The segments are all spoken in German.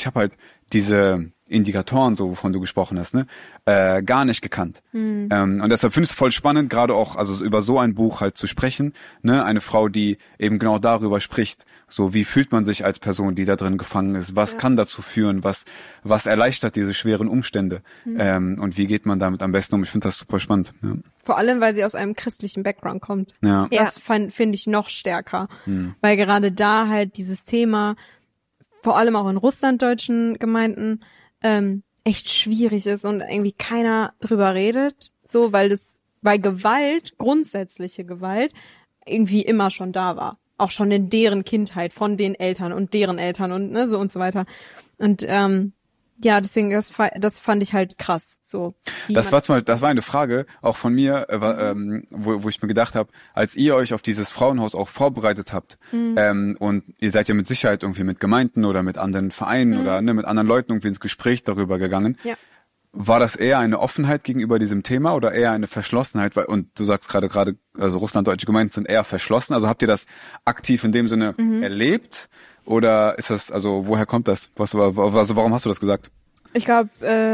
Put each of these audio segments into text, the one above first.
ich habe halt diese Indikatoren, so wovon du gesprochen hast, ne, gar nicht gekannt. Und deshalb finde ich es voll spannend, gerade auch also über so ein Buch halt zu sprechen, ne, eine Frau, die eben genau darüber spricht, so wie fühlt man sich als Person, die da drin gefangen ist, was kann dazu führen, was erleichtert diese schweren Umstände und wie geht man damit am besten um. Ich finde das super spannend. Ja. Vor allem, weil sie aus einem christlichen Background kommt. Ja. Das finde ich noch stärker, weil gerade da halt dieses Thema, vor allem auch in russlanddeutschen Gemeinden, echt schwierig ist und irgendwie keiner drüber redet, so, weil Gewalt, grundsätzliche Gewalt, irgendwie immer schon da war. Auch schon in deren Kindheit, von den Eltern und deren Eltern und ne, so und so weiter. Und ja, deswegen, das fand ich halt krass. So. Das war eine Frage, auch von mir, wo ich mir gedacht habe, als ihr euch auf dieses Frauenhaus auch vorbereitet habt, und ihr seid ja mit Sicherheit irgendwie mit Gemeinden oder mit anderen Vereinen oder ne, mit anderen Leuten irgendwie ins Gespräch darüber gegangen. Ja. War das eher eine Offenheit gegenüber diesem Thema oder eher eine Verschlossenheit? Und du sagst gerade, also russlanddeutsche Gemeinden sind eher verschlossen. Also habt ihr das aktiv in dem Sinne erlebt? Oder ist das, also woher kommt das? Warum hast du das gesagt? Ich glaube,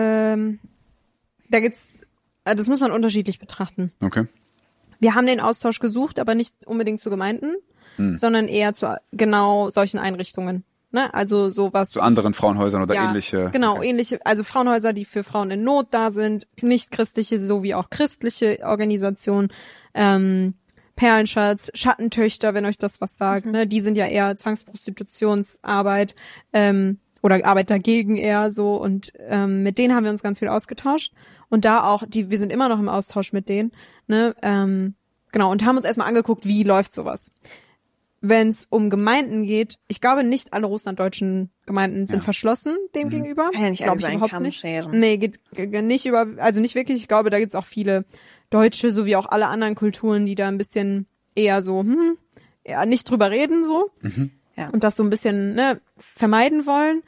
da gibt's, das muss man unterschiedlich betrachten. Okay. Wir haben den Austausch gesucht, aber nicht unbedingt zu Gemeinden, sondern eher zu genau solchen Einrichtungen. Ne? Also sowas. Zu anderen Frauenhäusern oder ähnliche. Genau, okay. ähnliche, also Frauenhäuser, die für Frauen in Not da sind, nicht christliche sowie auch christliche Organisationen, Perlenschatz, Schattentöchter, wenn euch das was sagt, ne? Die sind ja eher Zwangsprostitutionsarbeit, oder Arbeit dagegen eher so und mit denen haben wir uns ganz viel ausgetauscht und da auch, wir sind immer noch im Austausch mit denen, ne? Genau, und haben uns erstmal angeguckt, wie läuft sowas. Wenn es um Gemeinden geht, ich glaube, nicht alle russlanddeutschen Gemeinden sind verschlossen dem gegenüber. Kann ja nicht glaube ich überhaupt nicht. Nee, geht nicht also nicht wirklich. Ich glaube, da gibt's auch viele Deutsche, sowie auch alle anderen Kulturen, die da ein bisschen eher so, eher nicht drüber reden so. Ja. Und das so ein bisschen vermeiden wollen.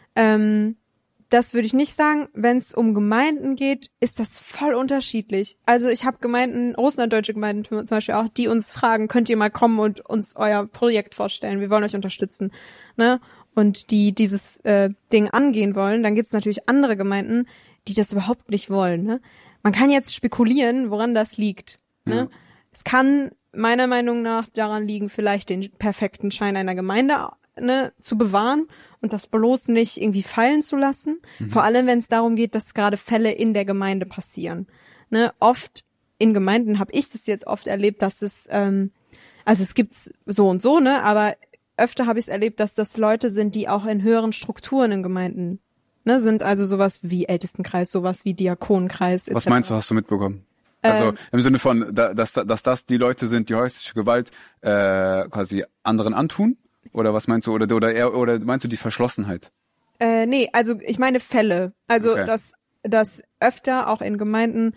Das würde ich nicht sagen. Wenn es um Gemeinden geht, ist das voll unterschiedlich. Also ich habe Gemeinden, russlanddeutsche Gemeinden zum Beispiel auch, die uns fragen, könnt ihr mal kommen und uns euer Projekt vorstellen? Wir wollen euch unterstützen. Ne? Und die dieses Ding angehen wollen. Dann gibt's natürlich andere Gemeinden, die das überhaupt nicht wollen. Ne? Man kann jetzt spekulieren, woran das liegt. Ne? Es kann meiner Meinung nach daran liegen, vielleicht den perfekten Schein einer Gemeinde zu bewahren und das bloß nicht irgendwie fallen zu lassen. Vor allem, wenn es darum geht, dass gerade Fälle in der Gemeinde passieren. Ne? Oft in Gemeinden habe ich das jetzt oft erlebt, dass es, also es gibt's so und so, ne, aber öfter habe ich es erlebt, dass das Leute sind, die auch in höheren Strukturen in Gemeinden sind, also sowas wie Ältestenkreis, sowas wie Diakonenkreis etc. Was meinst du, hast du mitbekommen? Also im Sinne von, dass das die Leute sind, die häusliche Gewalt quasi anderen antun? Oder was meinst du? Oder meinst du die Verschlossenheit? Nee, also ich meine Fälle. Also Okay. dass öfter auch in Gemeinden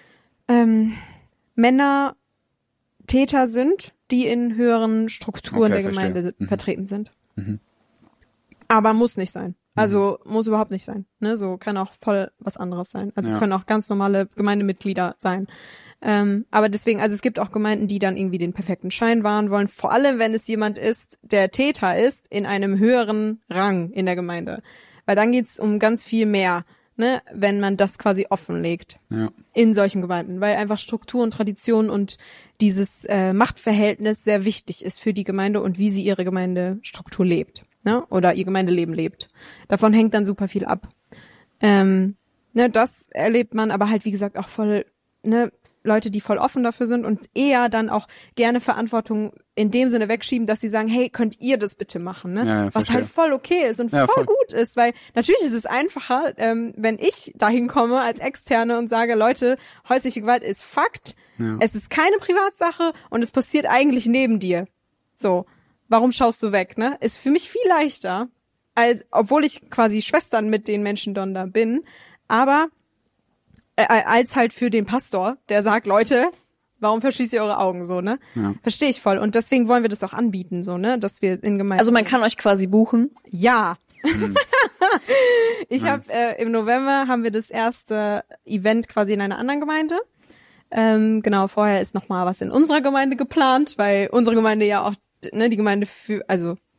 Männer Täter sind, die in höheren Strukturen der Gemeinde vertreten sind. Aber muss nicht sein. Also muss überhaupt nicht sein. Ne? So kann auch voll was anderes sein. Also können auch ganz normale Gemeindemitglieder sein. Aber deswegen, also es gibt auch Gemeinden, die dann irgendwie den perfekten Schein wahren wollen. Vor allem, wenn es jemand ist, der Täter ist, in einem höheren Rang in der Gemeinde. Weil dann geht's um ganz viel mehr, ne? Wenn man das quasi offenlegt in solchen Gemeinden. Weil einfach Struktur und Tradition und dieses Machtverhältnis sehr wichtig ist für die Gemeinde und wie sie ihre Gemeindestruktur lebt. Ne? Oder ihr Gemeindeleben lebt. Davon hängt dann super viel ab. Das erlebt man, aber halt wie gesagt auch voll, Leute, die voll offen dafür sind und eher dann auch gerne Verantwortung in dem Sinne wegschieben, dass sie sagen, hey, könnt ihr das bitte machen, ne? Ja, was halt voll okay ist und voll gut ist, weil natürlich ist es einfacher, wenn ich dahin komme als Externe und sage, Leute, häusliche Gewalt ist Fakt, es ist keine Privatsache und es passiert eigentlich neben dir. So. Warum schaust du weg, ne? Ist für mich viel leichter, obwohl ich quasi Schwestern mit den Menschen dann da bin, aber als halt für den Pastor, der sagt, Leute, warum verschließt ihr eure Augen so, ne? Ja. Verstehe ich voll. Und deswegen wollen wir das auch anbieten, so, ne? Dass wir in Gemeinden... Also man kann euch quasi buchen? Ja. Ich habe im November haben wir das erste Event quasi in einer anderen Gemeinde. Genau, vorher ist noch mal was in unserer Gemeinde geplant, weil unsere Gemeinde ja auch, ne, die Gemeinde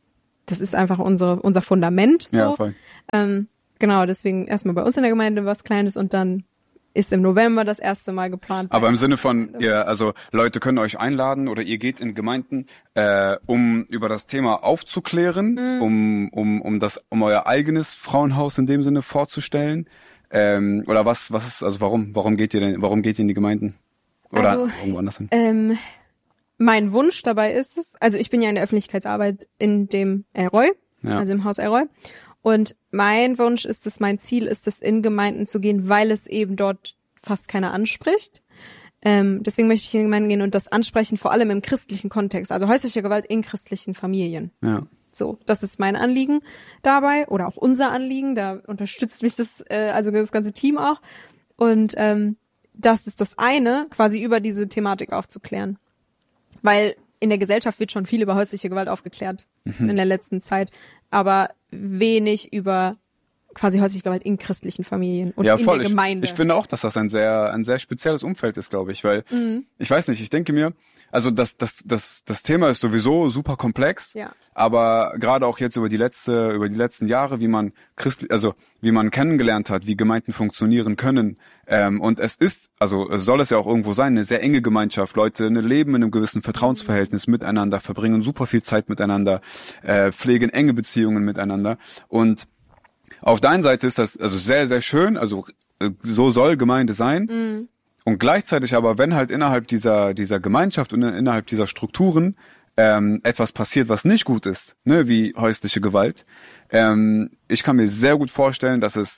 das ist einfach unser Fundament. So. Ja, voll. Genau, deswegen erstmal bei uns in der Gemeinde was Kleines und dann ist im November das erste Mal geplant. Aber im Sinne von, also Leute können euch einladen oder ihr geht in Gemeinden, um über das Thema aufzuklären, um euer eigenes Frauenhaus in dem Sinne vorzustellen. Oder was ist, also warum geht ihr in die Gemeinden? Oder also, irgendwo anders hin? Mein Wunsch dabei ist es, also ich bin ja in der Öffentlichkeitsarbeit in dem Elroy, also im Haus Elroy. Und mein Wunsch ist es, mein Ziel ist es, in Gemeinden zu gehen, weil es eben dort fast keiner anspricht. Deswegen möchte ich in Gemeinden gehen und das ansprechen, vor allem im christlichen Kontext. Also häusliche Gewalt in christlichen Familien. Ja. So, das ist mein Anliegen dabei oder auch unser Anliegen. Da unterstützt mich das ganze Team auch. Und das ist das eine, quasi über diese Thematik aufzuklären. Weil in der Gesellschaft wird schon viel über häusliche Gewalt aufgeklärt in der letzten Zeit, aber wenig über quasi häusliche Gewalt in christlichen Familien und in der Gemeinde. Ich finde auch, dass das ein sehr spezielles Umfeld ist, glaube ich, weil ich weiß nicht, ich denke mir, also das Thema ist sowieso super komplex, aber gerade auch jetzt über die letzten Jahre, wie man kennengelernt hat, wie Gemeinden funktionieren können, und es soll es ja auch irgendwo sein, eine sehr enge Gemeinschaft, Leute leben in einem gewissen Vertrauensverhältnis miteinander, verbringen super viel Zeit miteinander, pflegen enge Beziehungen miteinander und auf der einen Seite ist das also sehr, sehr schön, also so soll Gemeinde sein. Und gleichzeitig aber, wenn halt innerhalb dieser Gemeinschaft und innerhalb dieser Strukturen etwas passiert, was nicht gut ist, ne, wie häusliche Gewalt, ich kann mir sehr gut vorstellen,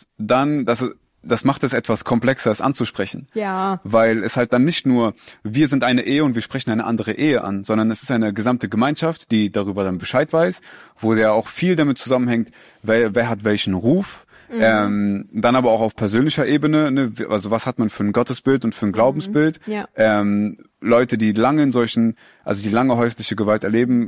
das macht es etwas komplexer, es anzusprechen. Ja. Weil es halt dann nicht nur, wir sind eine Ehe und wir sprechen eine andere Ehe an, sondern es ist eine gesamte Gemeinschaft, die darüber dann Bescheid weiß, wo ja auch viel damit zusammenhängt, wer hat welchen Ruf. Dann aber auch auf persönlicher Ebene, ne, also was hat man für ein Gottesbild und für ein Glaubensbild. Ja. Leute, die lange die lange häusliche Gewalt erleben,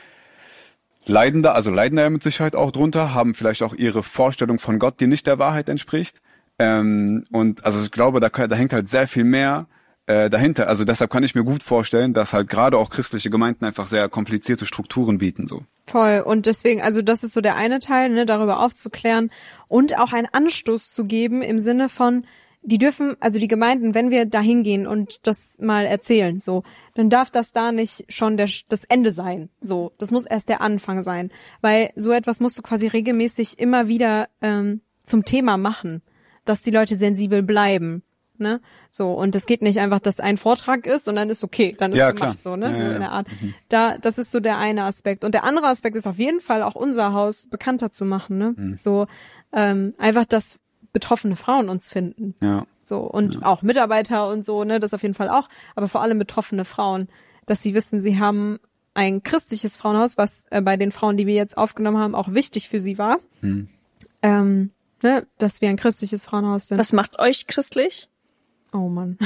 leiden da ja mit Sicherheit auch drunter, haben vielleicht auch ihre Vorstellung von Gott, die nicht der Wahrheit entspricht. Und also ich glaube, da hängt halt sehr viel mehr dahinter. Also deshalb kann ich mir gut vorstellen, dass halt gerade auch christliche Gemeinden einfach sehr komplizierte Strukturen bieten, so. Voll. Und deswegen, also das ist so der eine Teil, ne, darüber aufzuklären und auch einen Anstoß zu geben im Sinne von, die Gemeinden, wenn wir da hingehen und das mal erzählen, so, dann darf das da nicht schon das Ende sein, so. Das muss erst der Anfang sein. Weil so etwas musst du quasi regelmäßig immer wieder zum Thema machen, dass die Leute sensibel bleiben. Ne? So, und es geht nicht einfach, dass ein Vortrag ist und dann ist okay, dann ist gemacht, klar. So, ne? Ja, so in der Art. Das ist so der eine Aspekt. Und der andere Aspekt ist auf jeden Fall auch unser Haus bekannter zu machen, ne? So, einfach, dass betroffene Frauen uns finden. Ja. So, und auch Mitarbeiter und so, ne, das auf jeden Fall auch, aber vor allem betroffene Frauen, dass sie wissen, sie haben ein christliches Frauenhaus, was bei den Frauen, die wir jetzt aufgenommen haben, auch wichtig für sie war. Ne, dass wir ein christliches Frauenhaus sind. Was macht euch christlich? Oh Mann.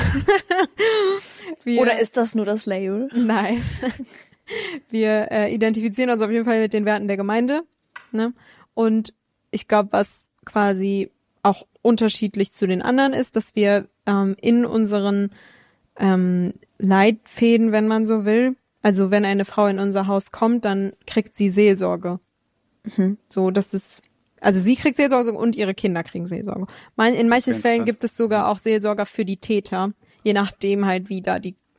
Oder ist das nur das Label? Nein. Wir identifizieren uns auf jeden Fall mit den Werten der Gemeinde. Ne? Und ich glaube, was quasi auch unterschiedlich zu den anderen ist, dass wir in unseren Leitfäden, wenn man so will, also wenn eine Frau in unser Haus kommt, dann kriegt sie Seelsorge. So, das ist Also sie kriegt Seelsorge und ihre Kinder kriegen Seelsorge. In manchen Fällen gibt es sogar auch Seelsorger für die Täter, je nachdem halt wie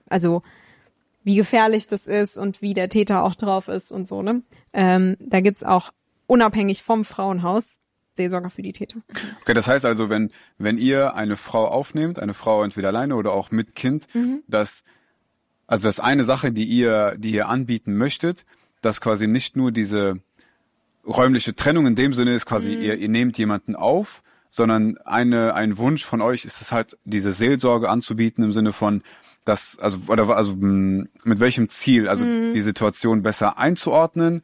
wie gefährlich das ist und wie der Täter auch drauf ist und so, ne? Da gibt's auch unabhängig vom Frauenhaus Seelsorger für die Täter. Okay, das heißt also, wenn ihr eine Frau aufnehmt, eine Frau entweder alleine oder auch mit Kind, das ist eine Sache, die ihr anbieten möchtet, dass quasi nicht nur diese räumliche Trennung in dem Sinne ist quasi, ihr nehmt jemanden auf, sondern ein Wunsch von euch ist es halt, diese Seelsorge anzubieten im Sinne von, mit welchem Ziel, also die Situation besser einzuordnen.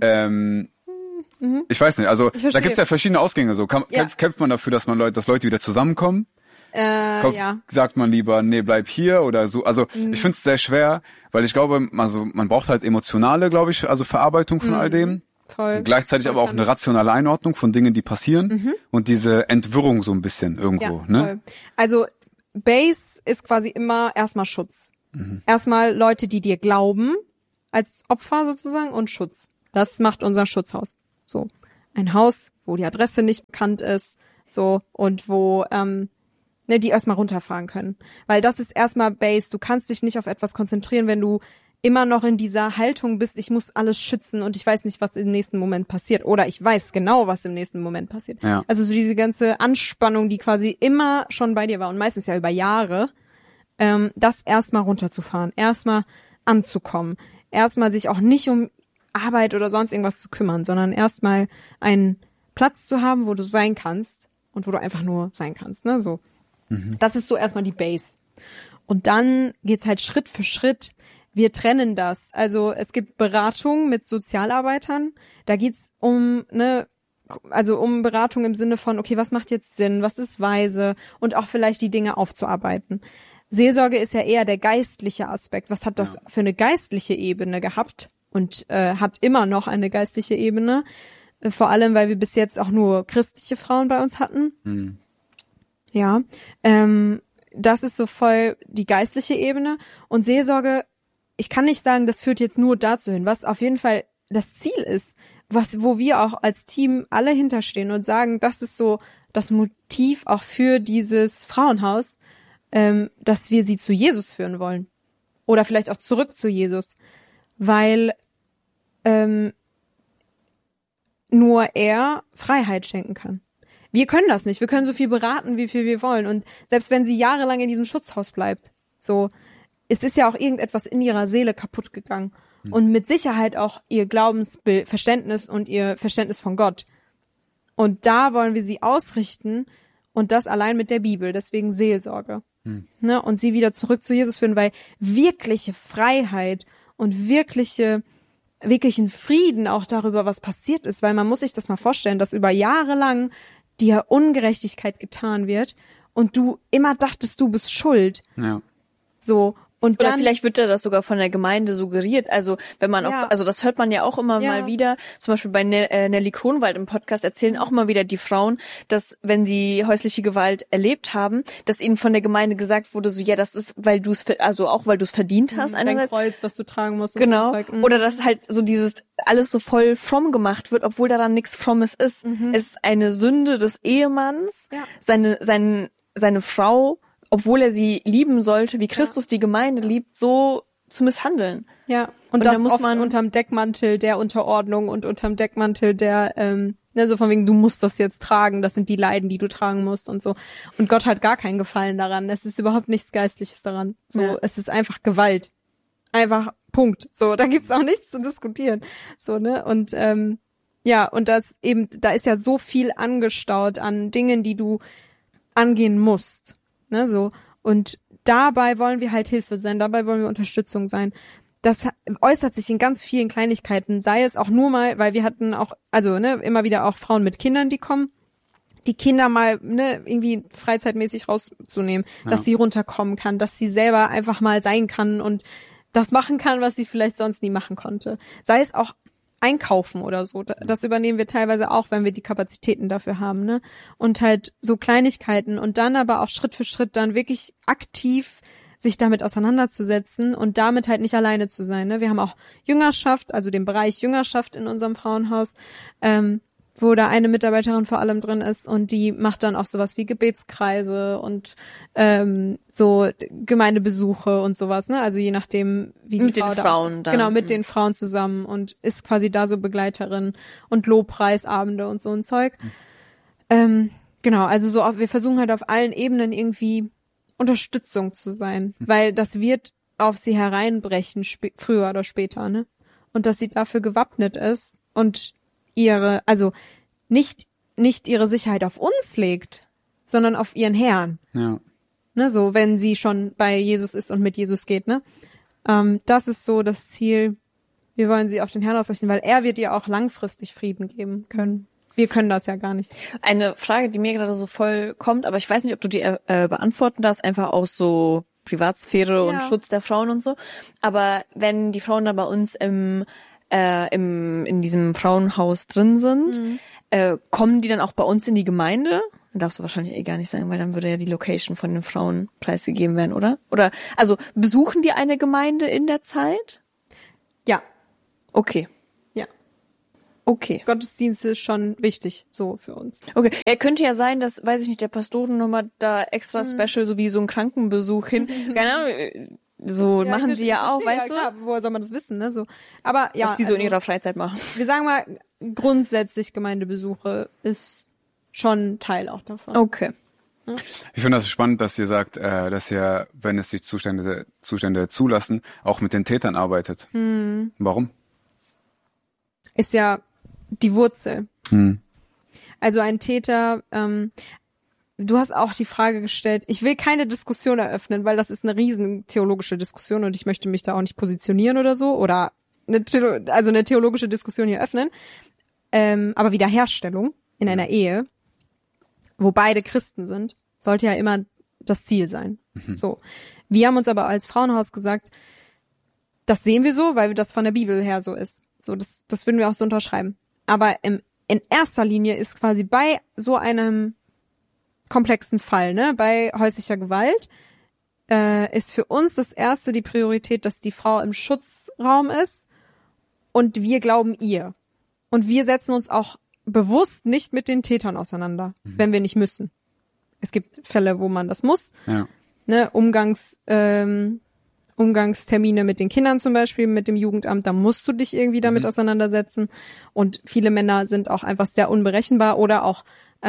Ich weiß nicht, also da gibt's ja verschiedene Ausgänge. So kämpft man dafür, dass Leute wieder zusammenkommen? Sagt man lieber, nee, bleib hier oder so. Also ich finde es sehr schwer, weil ich glaube, man braucht halt emotionale, glaube ich, also Verarbeitung von all dem. Voll. Gleichzeitig aber auch eine rationale Einordnung von Dingen, die passieren und diese Entwirrung so ein bisschen irgendwo. Ja, voll. Also Base ist quasi immer erstmal Schutz. Erstmal Leute, die dir glauben, als Opfer sozusagen, und Schutz. Das macht unser Schutzhaus. So. Ein Haus, wo die Adresse nicht bekannt ist, so, und wo, die erstmal runterfahren können. Weil das ist erstmal Base. Du kannst dich nicht auf etwas konzentrieren, wenn du immer noch in dieser Haltung bist, ich muss alles schützen und ich weiß nicht, was im nächsten Moment passiert. Oder ich weiß genau, was im nächsten Moment passiert. Ja. Also so diese ganze Anspannung, die quasi immer schon bei dir war und meistens ja über Jahre, das erstmal runterzufahren, erstmal anzukommen, erstmal sich auch nicht um Arbeit oder sonst irgendwas zu kümmern, sondern erstmal einen Platz zu haben, wo du sein kannst und wo du einfach nur sein kannst, ne, so. Das ist so erstmal die Base. Und dann geht's halt Schritt für Schritt. Wir trennen das. Also es gibt Beratung mit Sozialarbeitern. Da geht's um Beratung im Sinne von, okay, was macht jetzt Sinn? Was ist weise? Und auch vielleicht die Dinge aufzuarbeiten. Seelsorge ist ja eher der geistliche Aspekt. Was hat das für eine geistliche Ebene gehabt? Und hat immer noch eine geistliche Ebene. Vor allem, weil wir bis jetzt auch nur christliche Frauen bei uns hatten. Ja. Das ist so voll die geistliche Ebene. Und Seelsorge, ich kann nicht sagen, das führt jetzt nur dazu hin, was auf jeden Fall das Ziel ist, wo wir auch als Team alle hinterstehen und sagen, das ist so das Motiv auch für dieses Frauenhaus, dass wir sie zu Jesus führen wollen. Oder vielleicht auch zurück zu Jesus. Weil nur er Freiheit schenken kann. Wir können das nicht. Wir können so viel beraten, wie viel wir wollen. Und selbst wenn sie jahrelang in diesem Schutzhaus bleibt, so, es ist ja auch irgendetwas in ihrer Seele kaputt gegangen. Und mit Sicherheit auch ihr Glaubensverständnis und ihr Verständnis von Gott. Und da wollen wir sie ausrichten und das allein mit der Bibel, deswegen Seelsorge. Ne? Und sie wieder zurück zu Jesus führen, weil wirkliche Freiheit und wirklichen Frieden auch darüber, was passiert ist, weil man muss sich das mal vorstellen, dass über Jahre lang dir Ungerechtigkeit getan wird und du immer dachtest, du bist schuld. Ja. So. Und oder dann, vielleicht wird das sogar von der Gemeinde suggeriert. Also wenn man also das hört man ja auch immer mal wieder. Zum Beispiel bei Nelly Kronwald im Podcast erzählen auch immer wieder die Frauen, dass wenn sie häusliche Gewalt erlebt haben, dass ihnen von der Gemeinde gesagt wurde, so ja, das ist, weil du es verdient hast. Dein Kreuz, was du tragen musst. Und genau. So Zeug. Oder dass halt so dieses alles so voll fromm gemacht wird, obwohl daran nichts Frommes ist. Es ist eine Sünde des Ehemanns, seine Frau, obwohl er sie lieben sollte, wie Christus die Gemeinde liebt, so zu misshandeln. Ja, und das muss man unterm Deckmantel der Unterordnung und unterm Deckmantel der, so von wegen, du musst das jetzt tragen, das sind die Leiden, die du tragen musst und so. Und Gott hat gar keinen Gefallen daran. Es ist überhaupt nichts Geistliches daran. So, es ist einfach Gewalt. Einfach Punkt. So, da gibt's auch nichts zu diskutieren. So, ne? Und und das eben, da ist ja so viel angestaut an Dingen, die du angehen musst. Ne, so. Und dabei wollen wir halt Hilfe sein, dabei wollen wir Unterstützung sein. Das äußert sich in ganz vielen Kleinigkeiten, sei es auch nur mal, weil wir hatten auch, immer wieder auch Frauen mit Kindern, die kommen, die Kinder mal, irgendwie freizeitmäßig rauszunehmen, dass sie runterkommen kann, dass sie selber einfach mal sein kann und das machen kann, was sie vielleicht sonst nie machen konnte. Sei es auch einkaufen oder so. Das übernehmen wir teilweise auch, wenn wir die Kapazitäten dafür haben, ne? Und halt so Kleinigkeiten und dann aber auch Schritt für Schritt dann wirklich aktiv sich damit auseinanderzusetzen und damit halt nicht alleine zu sein, ne? Wir haben auch Jüngerschaft, also den Bereich Jüngerschaft in unserem Frauenhaus, wo da eine Mitarbeiterin vor allem drin ist und die macht dann auch sowas wie Gebetskreise und so Gemeindebesuche und sowas, ne? Also je nachdem, wie mit die Frau den Frauen dann. Genau, mit den Frauen zusammen und ist quasi da so Begleiterin und Lobpreisabende und so ein Zeug. Genau, also so wir versuchen halt auf allen Ebenen irgendwie Unterstützung zu sein, weil das wird auf sie hereinbrechen, früher oder später, ne? Und dass sie dafür gewappnet ist und nicht ihre Sicherheit auf uns legt, sondern auf ihren Herrn. Ja. Ne, so, wenn sie schon bei Jesus ist und mit Jesus geht, ne? Das ist so das Ziel. Wir wollen sie auf den Herrn ausrichten, weil er wird ihr auch langfristig Frieden geben können. Wir können das ja gar nicht. Eine Frage, die mir gerade so voll kommt, aber ich weiß nicht, ob du die beantworten darfst, einfach aus so Privatsphäre und Schutz der Frauen und so. Aber wenn die Frauen da bei uns in diesem Frauenhaus drin sind, kommen die dann auch bei uns in die Gemeinde? Dann darfst du wahrscheinlich gar nicht sagen, weil dann würde ja die Location von den Frauen preisgegeben werden, oder? Oder, also, besuchen die eine Gemeinde in der Zeit? Ja. Okay. Ja. Okay. Gottesdienst ist schon wichtig, so für uns. Okay. Ja, könnte ja sein, dass, weiß ich nicht, der Pastoren nochmal da extra special, so wie so ein Krankenbesuch hin. Keine Ahnung, so ja, machen die ja auch, weißt du? Klar, woher soll man das wissen, ne? So. Aber ja. Was die so in ihrer Freizeit machen. Wir sagen mal, grundsätzlich Gemeindebesuche ist schon Teil auch davon. Okay. Ja. Ich finde das spannend, dass ihr sagt, dass ihr, wenn es sich Zustände zulassen, auch mit den Tätern arbeitet. Warum? Ist ja die Wurzel. Also ein Täter, du hast auch die Frage gestellt, ich will keine Diskussion eröffnen, weil das ist eine riesen theologische Diskussion und ich möchte mich da auch nicht positionieren oder so oder eine theologische Diskussion hier öffnen. Aber Wiederherstellung in einer Ehe, wo beide Christen sind, sollte ja immer das Ziel sein. So. Wir haben uns aber als Frauenhaus gesagt, das sehen wir so, weil das von der Bibel her so ist. So, das würden wir auch so unterschreiben. Aber in erster Linie ist quasi bei so einem komplexen Fall, ne, bei häuslicher Gewalt, ist für uns das erste die Priorität, dass die Frau im Schutzraum ist und wir glauben ihr. Und wir setzen uns auch bewusst nicht mit den Tätern auseinander, wenn wir nicht müssen. Es gibt Fälle, wo man das muss. Ja. Ne, Umgangstermine mit den Kindern zum Beispiel, mit dem Jugendamt, da musst du dich irgendwie damit auseinandersetzen. Und viele Männer sind auch einfach sehr unberechenbar oder auch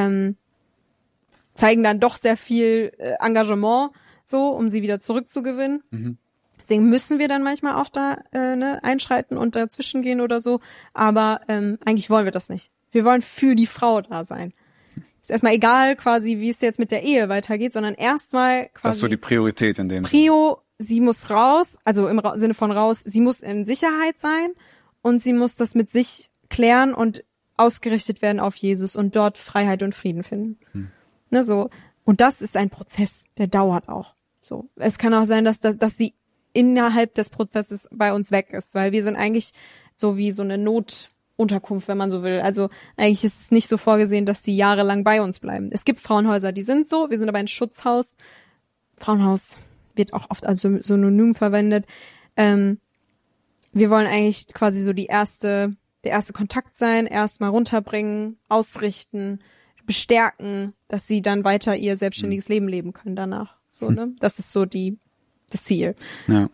zeigen dann doch sehr viel Engagement, so, um sie wieder zurückzugewinnen. Deswegen müssen wir dann manchmal auch da einschreiten und dazwischen gehen oder so. Aber eigentlich wollen wir das nicht. Wir wollen für die Frau da sein. Ist erstmal egal quasi, wie es jetzt mit der Ehe weitergeht, sondern erstmal quasi... Das ist so die Priorität in dem Prio, sie muss raus, also im Sinne von raus, sie muss in Sicherheit sein und sie muss das mit sich klären und ausgerichtet werden auf Jesus und dort Freiheit und Frieden finden. Ne, so. Und das ist ein Prozess, der dauert auch. So. Es kann auch sein, dass sie innerhalb des Prozesses bei uns weg ist, weil wir sind eigentlich so wie so eine Notunterkunft, wenn man so will. Also eigentlich ist es nicht so vorgesehen, dass die jahrelang bei uns bleiben. Es gibt Frauenhäuser, die sind so, wir sind aber ein Schutzhaus. Frauenhaus wird auch oft als Synonym verwendet. Wir wollen eigentlich quasi so der erste Kontakt sein, erstmal runterbringen, ausrichten, bestärken, dass sie dann weiter ihr selbstständiges Leben leben können danach. So, ne? Das ist so das Ziel. Ja.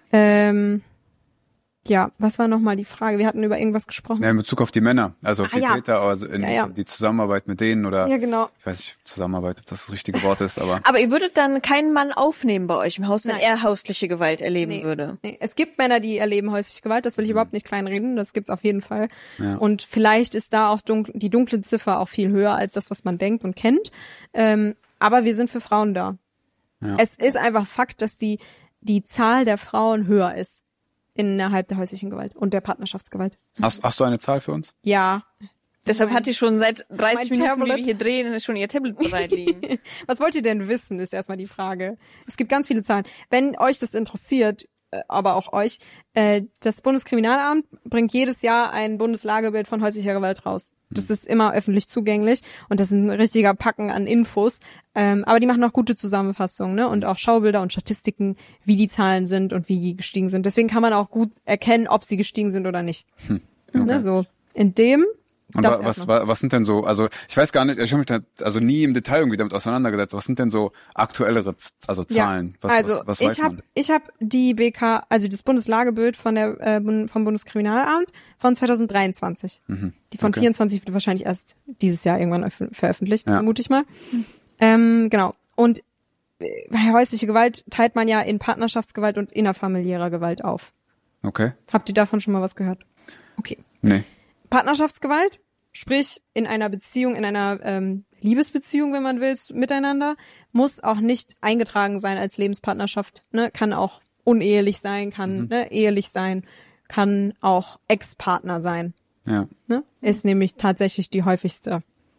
Ja, was war nochmal die Frage? Wir hatten über irgendwas gesprochen. Ja, in Bezug auf die Männer, also auf die Täter, also die Zusammenarbeit mit denen oder ja, genau. Ich weiß nicht, Zusammenarbeit, ob das richtige Wort ist, aber... Aber ihr würdet dann keinen Mann aufnehmen bei euch im Haus, wenn er häusliche Gewalt erleben würde? Nee. Es gibt Männer, die erleben häusliche Gewalt, das will ich überhaupt nicht kleinreden, das gibt's auf jeden Fall. Ja. Und vielleicht ist da auch die dunkle Ziffer auch viel höher als das, was man denkt und kennt. Aber wir sind für Frauen da. Ja. Es ist einfach Fakt, dass die Zahl der Frauen höher ist innerhalb der häuslichen Gewalt und der Partnerschaftsgewalt. Hast du eine Zahl für uns? Ja. Deshalb hat die schon seit 30 Minuten, Tablet. wie wir hier drehen, ist schon ihr Tablet bereit liegen. Was wollt ihr denn wissen, ist erstmal die Frage. Es gibt ganz viele Zahlen. Wenn euch das interessiert, aber auch euch, das Bundeskriminalamt bringt jedes Jahr ein Bundeslagebild von häuslicher Gewalt raus. Das ist immer öffentlich zugänglich und das ist ein richtiger Packen an Infos. Aber die machen auch gute Zusammenfassungen, ne? Und auch Schaubilder und Statistiken, wie die Zahlen sind und wie die gestiegen sind. Deswegen kann man auch gut erkennen, ob sie gestiegen sind oder nicht. Okay. Ne? So in dem. Und was sind denn so, also ich weiß gar nicht, ich habe mich da also nie im Detail irgendwie damit auseinandergesetzt, was sind denn so aktuellere Zahlen? Ja, was weiß man? Ich habe die BK, also das Bundeslagebild vom Bundeskriminalamt von 2023. Die von 24 wird wahrscheinlich erst dieses Jahr irgendwann veröffentlicht, vermute ich mal. Genau. Und häusliche Gewalt teilt man ja in Partnerschaftsgewalt und innerfamiliärer Gewalt auf. Okay. Habt ihr davon schon mal was gehört? Okay. Nee. Partnerschaftsgewalt, sprich in einer Beziehung, in einer Liebesbeziehung, wenn man will, miteinander, muss auch nicht eingetragen sein als Lebenspartnerschaft. Ne? Kann auch unehelich sein, kann ehelich sein, kann auch Ex-Partner sein. Ja. Ne? Ist nämlich tatsächlich die häufigste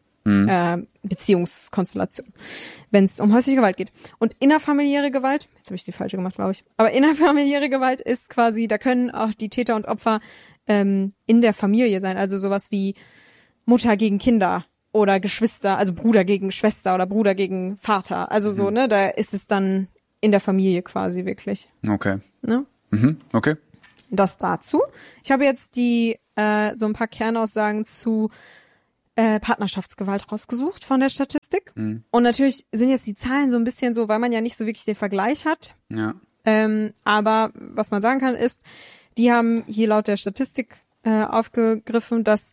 Beziehungskonstellation, wenn es um häusliche Gewalt geht. Und innerfamiliäre Gewalt, jetzt habe ich die falsche gemacht, glaube ich, aber innerfamiliäre Gewalt ist quasi, da können auch die Täter und Opfer in der Familie sein, also sowas wie Mutter gegen Kinder oder Geschwister, also Bruder gegen Schwester oder Bruder gegen Vater, also so, ne, da ist es dann in der Familie quasi wirklich. Okay. Ne? Okay. Das dazu. Ich habe jetzt die so ein paar Kernaussagen zu Partnerschaftsgewalt rausgesucht von der Statistik. Und natürlich sind jetzt die Zahlen so ein bisschen so, weil man ja nicht so wirklich den Vergleich hat. Ja. Aber was man sagen kann ist, die haben hier laut der Statistik aufgegriffen, dass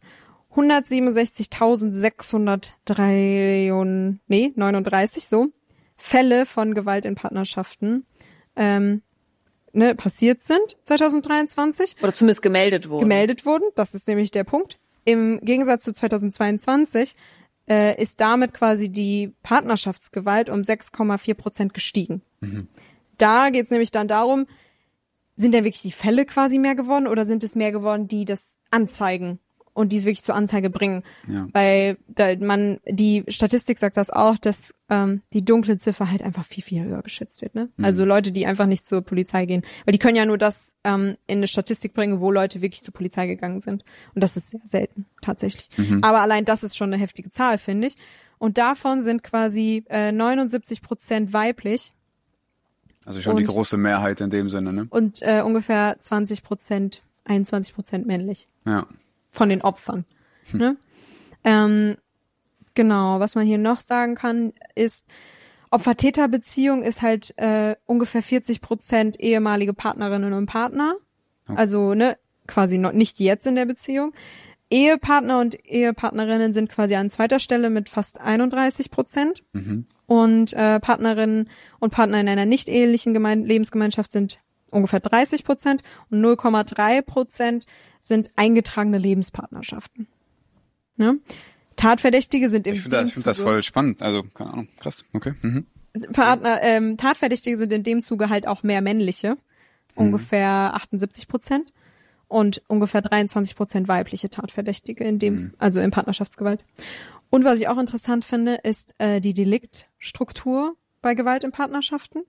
167.639 so Fälle von Gewalt in Partnerschaften passiert sind 2023. Oder zumindest gemeldet wurden. Das ist nämlich der Punkt. Im Gegensatz zu 2022 ist damit quasi die Partnerschaftsgewalt um 6,4% gestiegen. Da geht es nämlich dann darum, sind denn wirklich die Fälle quasi mehr geworden oder sind es mehr geworden, die das anzeigen und die es wirklich zur Anzeige bringen? Ja. Weil die Statistik sagt das auch, dass die dunkle Ziffer halt einfach viel, viel höher geschätzt wird. Ne? Also Leute, die einfach nicht zur Polizei gehen. Weil die können ja nur das in eine Statistik bringen, wo Leute wirklich zur Polizei gegangen sind. Und das ist sehr selten, tatsächlich. Aber allein das ist schon eine heftige Zahl, finde ich. Und davon sind quasi 79% weiblich. Also schon die große Mehrheit in dem Sinne, ne? Und ungefähr 21% männlich. Ja. Von den Opfern. Ne? Genau, was man hier noch sagen kann, ist, Opfer-Täter-Beziehung ist halt ungefähr 40% ehemalige Partnerinnen und Partner. Okay. Also quasi noch nicht jetzt in der Beziehung. Ehepartner und Ehepartnerinnen sind quasi an zweiter Stelle mit fast 31%. Und Partnerinnen und Partner in einer nicht ehelichen Lebensgemeinschaft sind ungefähr 30% und 0,3% sind eingetragene Lebenspartnerschaften. Ne? Tatverdächtige sind im Ich finde das voll spannend. Also, keine Ahnung, krass, okay. Tatverdächtige sind in dem Zuge halt auch mehr männliche, ungefähr 78%. Und ungefähr 23% weibliche Tatverdächtige also in Partnerschaftsgewalt. Und was ich auch interessant finde, ist die Deliktstruktur bei Gewalt in Partnerschaften.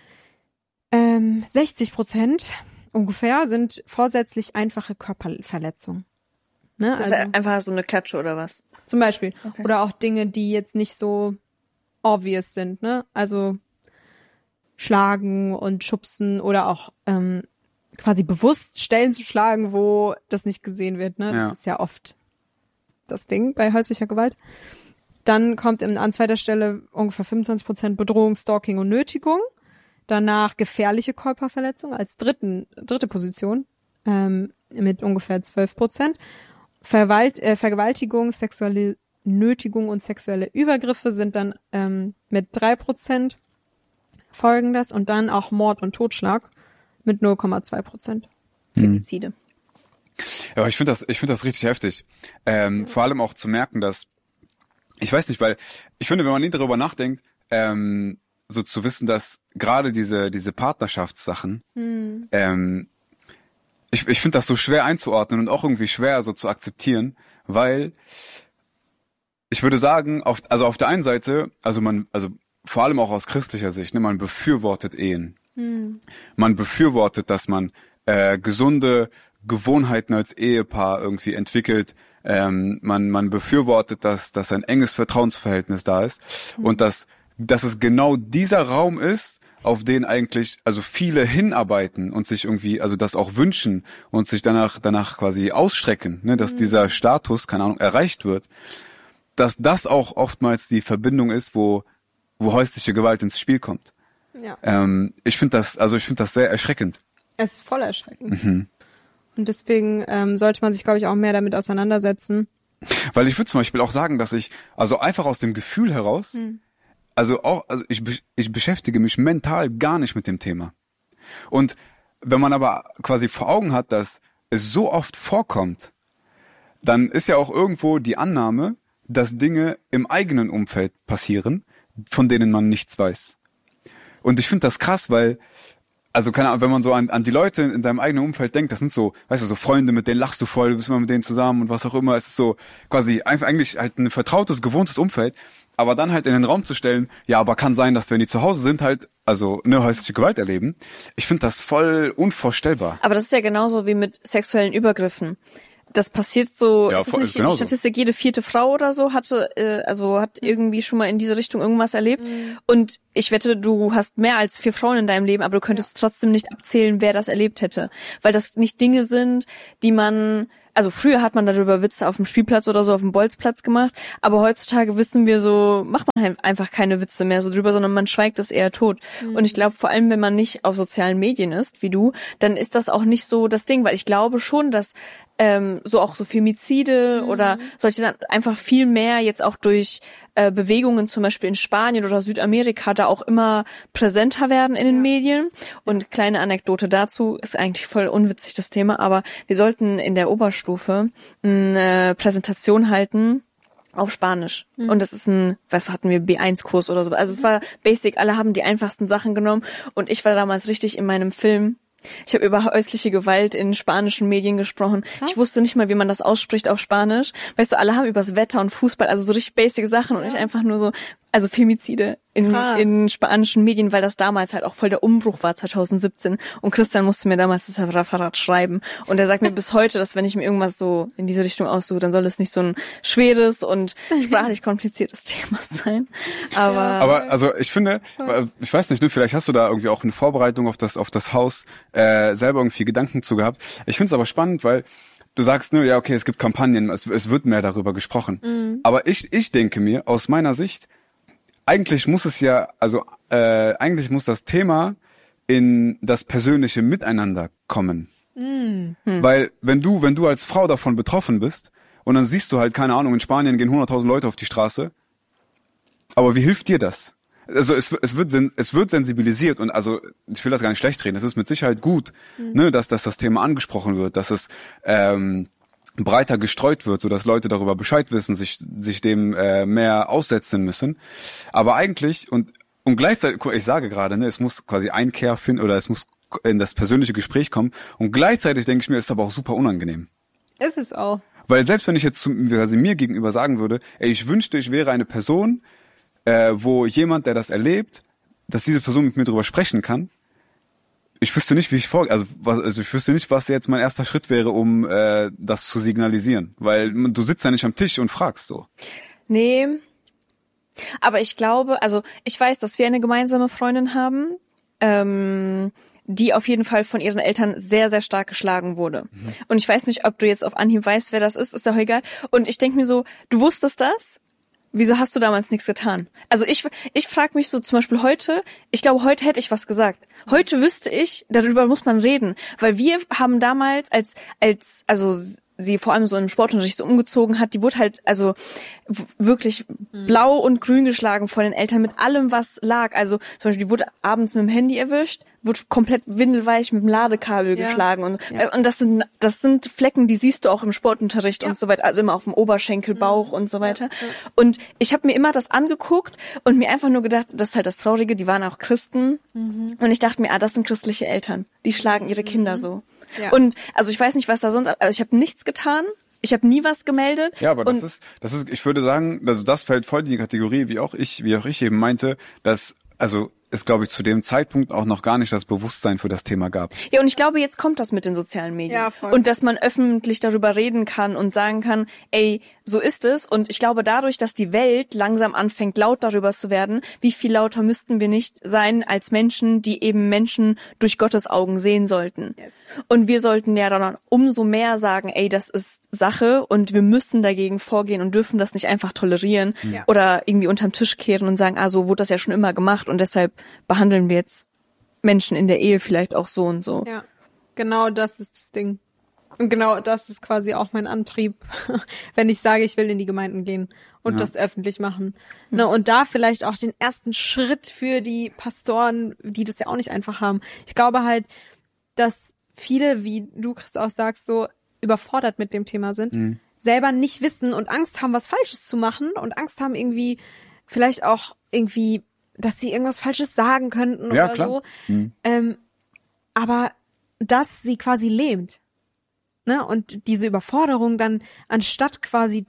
60% ungefähr sind vorsätzlich einfache Körperverletzungen. Ne? Das ist einfach so eine Klatsche oder was? Zum Beispiel. Okay. Oder auch Dinge, die jetzt nicht so obvious sind. Ne? Also schlagen und schubsen oder auch quasi bewusst Stellen zu schlagen, wo das nicht gesehen wird. Ne? Das ist ja oft das Ding bei häuslicher Gewalt. Dann kommt an zweiter Stelle ungefähr 25% Bedrohung, Stalking und Nötigung. Danach gefährliche Körperverletzung als dritte Position mit ungefähr 12%. Vergewaltigung, sexuelle Nötigung und sexuelle Übergriffe sind dann mit 3% folgen das. Und dann auch Mord und Totschlag mit 0,2%. Femizide. Ja, aber ich finde das richtig heftig. Vor allem auch zu merken, dass, ich weiß nicht, weil ich finde, wenn man nie darüber nachdenkt, so zu wissen, dass gerade diese Partnerschaftssachen, ich finde das so schwer einzuordnen und auch irgendwie schwer so zu akzeptieren, weil ich würde sagen, auf der einen Seite, also vor allem auch aus christlicher Sicht, ne, man befürwortet Ehen. Man befürwortet, dass man gesunde Gewohnheiten als Ehepaar irgendwie entwickelt. Man befürwortet, dass ein enges Vertrauensverhältnis da ist und dass es genau dieser Raum ist, auf den eigentlich also viele hinarbeiten und sich irgendwie also das auch wünschen und sich danach quasi ausstrecken, ne, dass dieser Status, keine Ahnung, erreicht wird, dass das auch oftmals die Verbindung ist, wo häusliche Gewalt ins Spiel kommt. Ja. Ich finde das sehr erschreckend. Es ist voll erschreckend. Und deswegen sollte man sich, glaube ich, auch mehr damit auseinandersetzen. Weil ich würde zum Beispiel auch sagen, dass ich, also einfach aus dem Gefühl heraus, ich beschäftige mich mental gar nicht mit dem Thema. Und wenn man aber quasi vor Augen hat, dass es so oft vorkommt, dann ist ja auch irgendwo die Annahme, dass Dinge im eigenen Umfeld passieren, von denen man nichts weiß. Und ich finde das krass, weil, also keine Ahnung, wenn man so an die Leute in seinem eigenen Umfeld denkt, das sind so, weißt du, so Freunde, mit denen lachst du voll, du bist immer mit denen zusammen und was auch immer. Es ist so quasi eigentlich halt ein vertrautes, gewohntes Umfeld, aber dann halt in den Raum zu stellen, ja, aber kann sein, dass wenn die zu Hause sind, halt, also eine häusliche Gewalt erleben. Ich finde das voll unvorstellbar. Aber das ist ja genauso wie mit sexuellen Übergriffen. Das passiert so, ja, ist das nicht genau die Statistik, jede 4. Frau oder so hat irgendwie schon mal in diese Richtung irgendwas erlebt. Und ich wette, du hast mehr als 4 Frauen in deinem Leben, aber du könntest trotzdem nicht abzählen, wer das erlebt hätte. Weil das nicht Dinge sind, die man also früher hat man darüber Witze auf dem Spielplatz oder so, auf dem Bolzplatz gemacht, aber heutzutage wissen wir so, macht man halt einfach keine Witze mehr so drüber, sondern man schweigt das eher tot. Und ich glaube, vor allem, wenn man nicht auf sozialen Medien ist, wie du, dann ist das auch nicht so das Ding, weil ich glaube schon, dass so auch so Femizide oder solche Sachen einfach viel mehr jetzt auch durch Bewegungen zum Beispiel in Spanien oder Südamerika da auch immer präsenter werden in den Medien. Und kleine Anekdote dazu, ist eigentlich voll unwitzig das Thema, aber wir sollten in der Oberstufe eine Präsentation halten auf Spanisch. Und das ist was hatten wir, B1-Kurs oder so. Also es war basic, alle haben die einfachsten Sachen genommen und ich war damals richtig in meinem Film. Ich habe über häusliche Gewalt in spanischen Medien gesprochen. Was? Ich wusste nicht mal, wie man das ausspricht auf Spanisch. Weißt du, alle haben übers Wetter und Fußball, also so richtig basic Sachen und ich einfach nur so, also Femizide in spanischen Medien, weil das damals halt auch voll der Umbruch war, 2017. Und Christian musste mir damals das Referat schreiben. Und er sagt mir bis heute, dass wenn ich mir irgendwas so in diese Richtung aussuche, dann soll es nicht so ein schweres und sprachlich kompliziertes Thema sein. Aber also ich finde, ich weiß nicht, vielleicht hast du da irgendwie auch eine Vorbereitung auf das Haus selber irgendwie Gedanken zu gehabt. Ich finde es aber spannend, weil du sagst, ne, ja okay, es gibt Kampagnen, es wird mehr darüber gesprochen. Aber ich denke mir, aus meiner Sicht, eigentlich muss das Thema in das persönliche Miteinander kommen. Weil wenn du als Frau davon betroffen bist und dann siehst du halt, keine Ahnung, in Spanien gehen 100.000 Leute auf die Straße, aber wie hilft dir das? Also es wird sensibilisiert und also ich will das gar nicht schlecht reden, es ist mit Sicherheit gut, ne, dass das Thema angesprochen wird, dass es breiter gestreut wird, so dass Leute darüber Bescheid wissen, sich dem mehr aussetzen müssen. Aber eigentlich und gleichzeitig, ich sage gerade, ne, es muss quasi Einkehr finden oder es muss in das persönliche Gespräch kommen. Und gleichzeitig denke ich mir, ist es aber auch super unangenehm. Ist es auch. Weil selbst wenn ich jetzt mir gegenüber sagen würde, ey, ich wünschte, ich wäre eine Person, wo jemand, der das erlebt, dass diese Person mit mir drüber sprechen kann. Ich wüsste nicht, wie ich ich wüsste nicht, was jetzt mein erster Schritt wäre, um das zu signalisieren. Weil du sitzt ja nicht am Tisch und fragst so. Nee. Aber ich glaube, also ich weiß, dass wir eine gemeinsame Freundin haben, die auf jeden Fall von ihren Eltern sehr, sehr stark geschlagen wurde. Und ich weiß nicht, ob du jetzt auf Anhieb weißt, wer das ist auch egal. Und ich denke mir so, du wusstest das? Wieso hast du damals nichts getan? Also ich frage mich so zum Beispiel heute, ich glaube, heute hätte ich was gesagt. Heute wüsste ich, darüber muss man reden. Weil wir haben damals also sie vor allem so im Sportunterricht so umgezogen hat, die wurde halt also wirklich blau und grün geschlagen von den Eltern mit allem, was lag. Also zum Beispiel, die wurde abends mit dem Handy erwischt, wurde komplett windelweich mit dem Ladekabel geschlagen und das sind Flecken, die siehst du auch im Sportunterricht und so weiter, also immer auf dem Oberschenkel, Bauch und so weiter. Und ich habe mir immer das angeguckt und mir einfach nur gedacht, das ist halt das Traurige, die waren auch Christen und ich dachte mir, das sind christliche Eltern, die schlagen ihre Kinder so. Ja. Und also ich weiß nicht, was da sonst, also ich habe nichts getan, ich habe nie was gemeldet. Ja, aber das ist, ich würde sagen, also das fällt voll in die Kategorie, wie auch ich eben meinte, dass, also es, glaube ich, zu dem Zeitpunkt auch noch gar nicht das Bewusstsein für das Thema gab. Ja, und ich glaube, jetzt kommt das mit den sozialen Medien. Ja, voll. Und dass man öffentlich darüber reden kann und sagen kann, ey, so ist es. Und ich glaube, dadurch, dass die Welt langsam anfängt, laut darüber zu werden, wie viel lauter müssten wir nicht sein als Menschen, die eben Menschen durch Gottes Augen sehen sollten. Yes. Und wir sollten ja dann umso mehr sagen, ey, das ist Sache und wir müssen dagegen vorgehen und dürfen das nicht einfach tolerieren oder irgendwie unterm Tisch kehren und sagen, so wurde das ja schon immer gemacht und deshalb behandeln wir jetzt Menschen in der Ehe vielleicht auch so und so. Ja, genau das ist das Ding. Und genau das ist quasi auch mein Antrieb, wenn ich sage, ich will in die Gemeinden gehen und das öffentlich machen. Ne, und da vielleicht auch den ersten Schritt für die Pastoren, die das ja auch nicht einfach haben. Ich glaube halt, dass viele, wie du, Chris, auch sagst, so überfordert mit dem Thema sind, selber nicht wissen und Angst haben, was Falsches zu machen und Angst haben irgendwie, vielleicht auch irgendwie, dass sie irgendwas Falsches sagen könnten oder klar. So. Aber dass sie quasi lähmt. Ne? Und diese Überforderung dann, anstatt quasi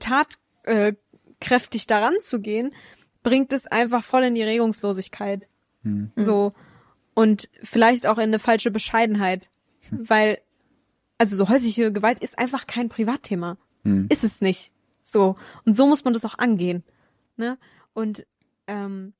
tatkräftig daran zu gehen, bringt es einfach voll in die Regungslosigkeit. So. Und vielleicht auch in eine falsche Bescheidenheit. Weil, also so häusliche Gewalt ist einfach kein Privatthema. Ist es nicht. So. Und so muss man das auch angehen. Ne? Und